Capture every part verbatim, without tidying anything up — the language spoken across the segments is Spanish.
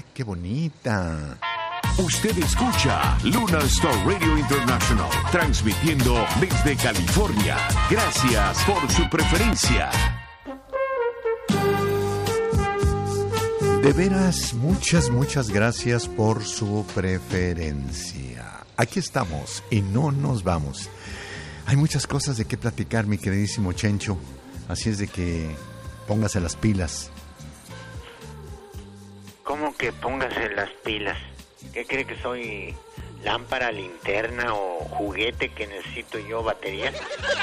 ¡Qué bonita! Usted escucha Luna Star Radio International, transmitiendo desde California. Gracias por su preferencia. De veras, muchas, muchas gracias por su preferencia. Aquí estamos y no nos vamos. Hay muchas cosas de qué platicar, mi queridísimo Chencho. Así es de que póngase las pilas. ¿Cómo que póngase las pilas? ¿Qué cree que soy? ¿Lámpara, linterna o juguete que necesito yo batería?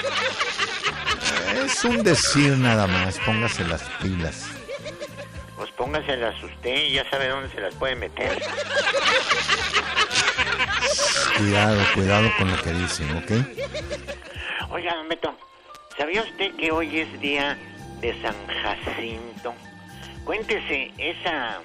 Es un decir nada más, póngase las pilas. Pues póngaselas usted, ya sabe dónde se las puede meter. Cuidado, cuidado con lo que dice, ¿ok? Oiga, don Beto, ¿sabía usted que hoy es día de San Jacinto? Cuéntese esa,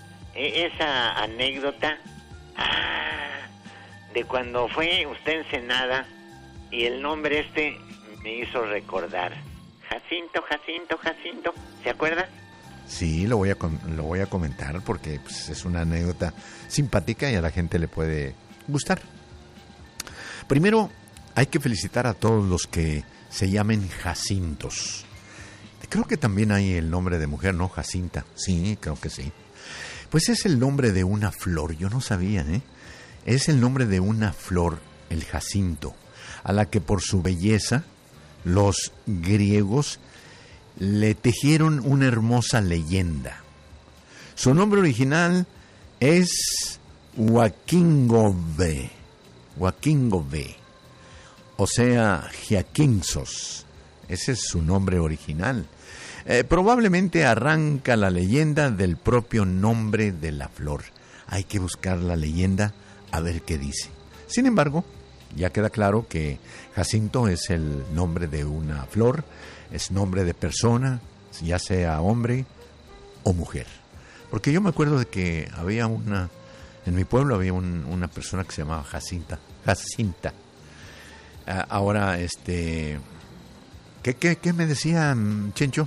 esa anécdota ah, de cuando fue usted a Ensenada y el nombre este me hizo recordar. Jacinto, Jacinto, Jacinto, ¿se acuerda? Sí, lo voy a lo voy a comentar porque pues, es una anécdota simpática y a la gente le puede gustar. Primero, hay que felicitar a todos los que se llamen Jacintos. Creo que también hay el nombre de mujer, ¿no? Jacinta. Sí, creo que sí. Pues es el nombre de una flor, yo no sabía, ¿eh? Es el nombre de una flor, el jacinto, a la que por su belleza los griegos le tejieron una hermosa leyenda. Su nombre original es Huaquingove, Huaquingove, o sea, Giaquinzos. Ese es su nombre original. Eh, probablemente arranca la leyenda del propio nombre de la flor. Hay que buscar la leyenda a ver qué dice. Sin embargo, ya queda claro que Jacinto es el nombre de una flor, es nombre de persona, ya sea hombre o mujer. Porque yo me acuerdo de que había una, en mi pueblo había un, una persona que se llamaba Jacinta, Jacinta. Uh, ahora, este, ¿qué, qué, qué me decía Chencho?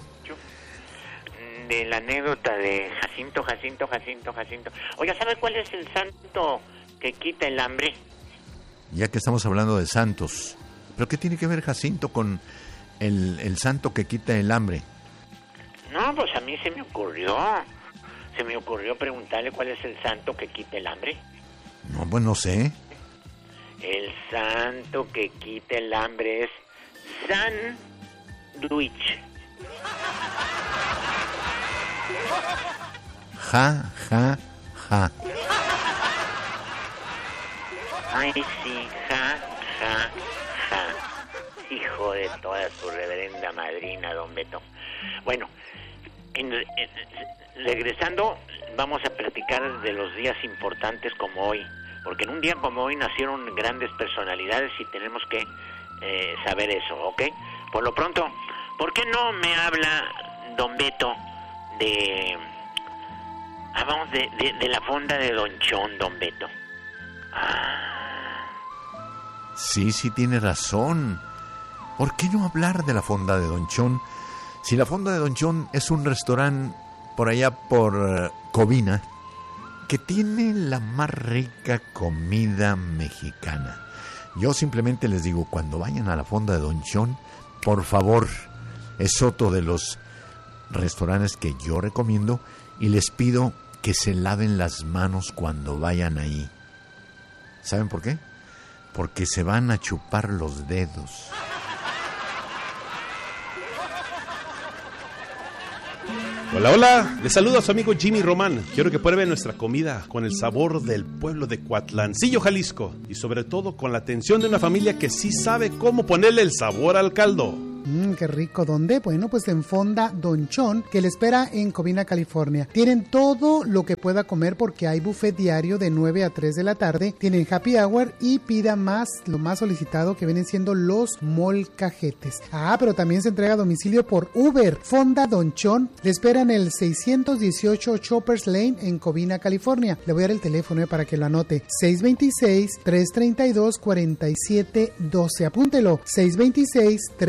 De la anécdota de Jacinto, Jacinto, Jacinto, Jacinto. Oiga, ¿sabe cuál es el santo que quita el hambre? Ya que estamos hablando de santos, ¿pero qué tiene que ver Jacinto con el, el santo que quita el hambre? No, pues a mí se me ocurrió, se me ocurrió preguntarle cuál es el santo que quita el hambre. No, pues no sé. El santo que quita el hambre es San Duich. Ja, ja, ja. Ay, sí, ja, ja, ja. Hijo de toda su reverenda madrina, don Beto. Bueno, en, en, regresando, vamos a platicar de los días importantes como hoy. Porque en un día como hoy nacieron grandes personalidades y tenemos que eh, saber eso, ¿ok? Por lo pronto, ¿por qué no me habla don Beto de... Ah, vamos, de, de, de la fonda de Don Chon, don Beto? Ah. Sí, sí tiene razón. ¿Por qué no hablar de la fonda de Don Chon? Si la fonda de Don Chon es un restaurante por allá por uh, Covina, que tiene la más rica comida mexicana. Yo simplemente les digo, cuando vayan a la fonda de Don Chon, por favor, es otro de los restaurantes que yo recomiendo y les pido que se laven las manos cuando vayan ahí. ¿Saben por qué? Porque se van a chupar los dedos. Hola, hola, les saluda a su amigo Jimmy Román. Quiero que prueben nuestra comida con el sabor del pueblo de Coatlancillo, Jalisco. Y sobre todo con la atención de una familia que sí sabe cómo ponerle el sabor al caldo. Mmm, qué rico. ¿Dónde? Bueno, pues en Fonda Don Chon, que le espera en Covina, California. Tienen todo lo que pueda comer porque hay buffet diario de nueve a tres de la tarde. Tienen happy hour y pida más, lo más solicitado que vienen siendo los molcajetes. Ah, pero también se entrega a domicilio por Uber. Fonda Don Chon le espera en el seiscientos dieciocho Choppers Lane en Covina, California. Le voy a dar el teléfono eh, para que lo anote. seis dos seis, tres tres dos, cuatro siete uno dos. Apúntelo. seis dos seis, tres tres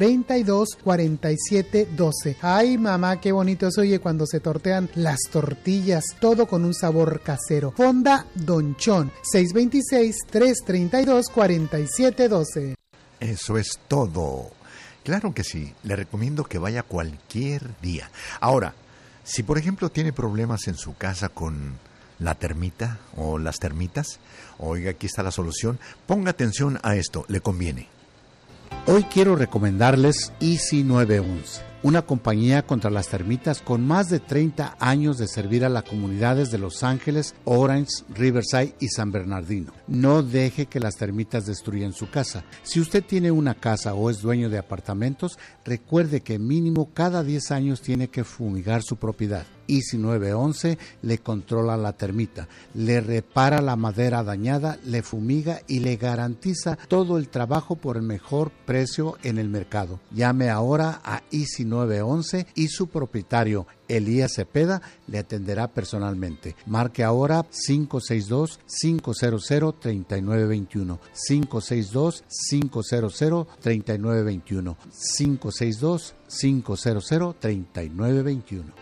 treinta y dos, cuarenta y siete, doce. Ay, mamá, qué bonito se oye cuando se tortean las tortillas, todo con un sabor casero. Fonda Don Chon, seis dos seis, tres tres dos, cuatro siete uno dos. Eso es todo. Claro que sí, le recomiendo que vaya cualquier día. Ahora, si por ejemplo tiene problemas en su casa con la termita o las termitas, oiga, aquí está la solución. Ponga atención a esto, le conviene. Hoy quiero recomendarles Easy nueve once, una compañía contra las termitas con más de treinta años de servir a las comunidades de Los Ángeles, Orange, Riverside y San Bernardino. No deje que las termitas destruyan su casa. Si usted tiene una casa o es dueño de apartamentos, recuerde que mínimo cada diez años tiene que fumigar su propiedad. Easy nueve once le controla la termita, le repara la madera dañada, le fumiga y le garantiza todo el trabajo por el mejor precio en el mercado. Llame ahora a Easy nueve once y su propietario, Elías Cepeda, le atenderá personalmente. Marque ahora cinco seis dos, cinco cero cero, tres nueve dos uno, cinco seis dos, cinco cero cero, tres nueve dos uno, cinco seis dos, cinco cero cero, tres nueve dos uno.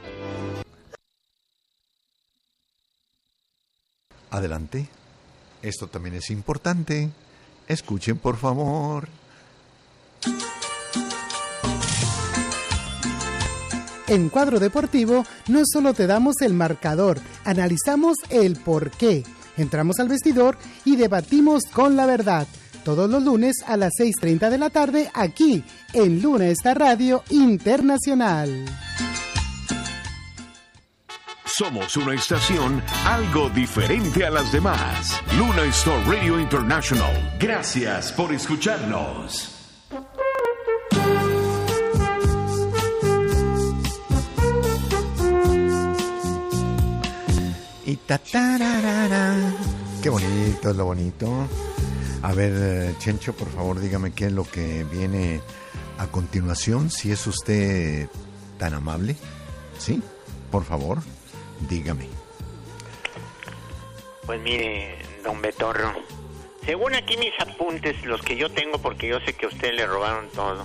Adelante. Esto también es importante. Escuchen, por favor. En Cuadro Deportivo no solo te damos el marcador, analizamos el porqué. Entramos al vestidor y debatimos con la verdad. Todos los lunes a las seis treinta de la tarde aquí en Luna Star Radio Internacional. Somos una estación algo diferente a las demás. Luna Star Radio International. Gracias por escucharnos. Y tatararara. Qué bonito, es lo bonito. A ver, Chencho, por favor, dígame qué es lo que viene a continuación, si es usted tan amable. ¿Sí? Por favor, dígame. Pues mire, don Betorro, según aquí mis apuntes, los que yo tengo, porque yo sé que a usted le robaron todo,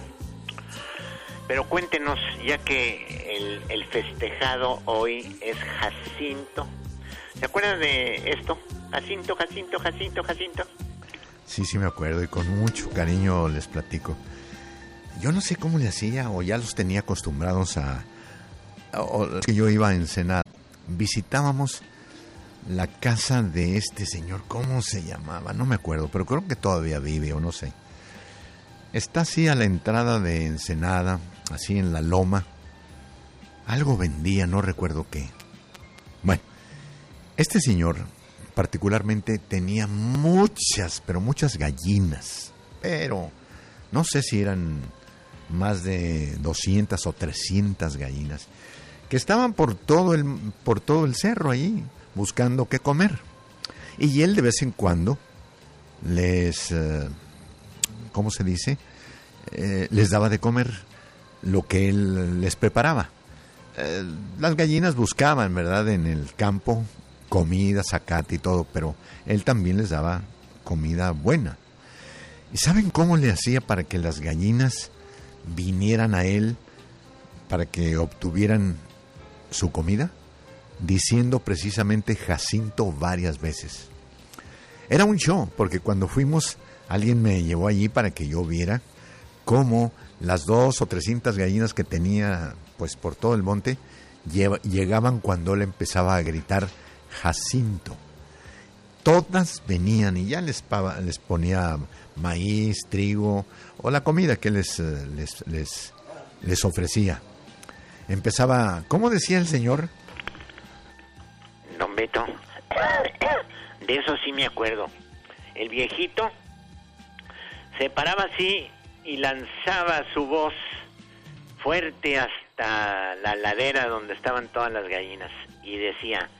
pero cuéntenos, ya que el, el festejado hoy es Jacinto. ¿Se acuerdan de esto? Jacinto, Jacinto, Jacinto, Jacinto. Sí, sí me acuerdo y con mucho cariño les platico. Yo no sé cómo le hacía o ya los tenía acostumbrados a... O que yo iba a Ensenada. Visitábamos la casa de este señor, ¿cómo se llamaba? No me acuerdo, pero creo que todavía vive o no sé. Está así a la entrada de Ensenada, así en la loma. Algo vendía, no recuerdo qué. Bueno, este señor particularmente tenía muchas, pero muchas gallinas. Pero no sé si eran más de doscientas o trescientas gallinas que estaban por todo el, por todo el cerro ahí buscando qué comer. Y él de vez en cuando les, eh, ¿cómo se dice? Eh, les daba de comer lo que él les preparaba. Eh, las gallinas buscaban, ¿verdad?, en el campo comida, zacate y todo, pero él también les daba comida buena. ¿Y saben cómo le hacía para que las gallinas vinieran a él, para que obtuvieran su comida? Diciendo precisamente Jacinto varias veces. Era un show, porque cuando fuimos, alguien me llevó allí para que yo viera cómo las dos o trescientas gallinas que tenía pues por todo el monte llegaban cuando él empezaba a gritar Jacinto. Todas venían y ya les, les ponía maíz, trigo o la comida que les, les, les, les ofrecía. Empezaba, ¿cómo decía el señor? Don Beto, de eso sí me acuerdo. El viejito se paraba así y lanzaba su voz fuerte hasta la ladera donde estaban todas las gallinas y decía: